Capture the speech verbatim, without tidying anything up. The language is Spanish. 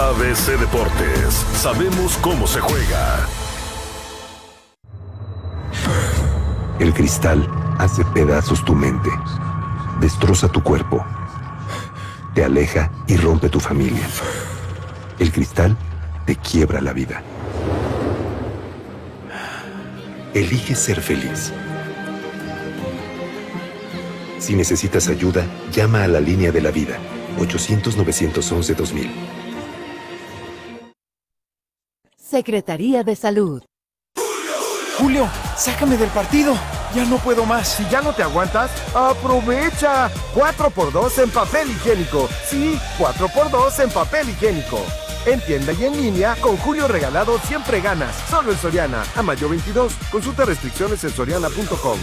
A B C Deportes, sabemos cómo se juega. El cristal hace pedazos tu mente, destroza tu cuerpo, te aleja y rompe tu familia. El cristal te quiebra la vida. Elige ser feliz. Si necesitas ayuda, llama a la línea de la vida, ochocientos, novecientos once, dos mil. Secretaría de Salud. Julio, sácame del partido. Ya no puedo más. Si ya no te aguantas, ¡aprovecha! cuatro por dos en papel higiénico. Sí, cuatro por dos en papel higiénico. En tienda y en línea, con Julio regalado siempre ganas. Solo en Soriana. A mayo veintidós. Consulta restricciones en soriana punto com.